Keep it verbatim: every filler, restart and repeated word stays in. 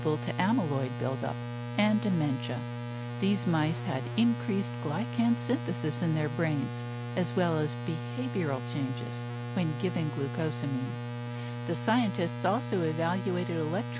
susceptible to amyloid buildup and dementia. These mice had increased glycan synthesis in their brains, as well as behavioral changes when given glucosamine. The scientists also evaluated electrical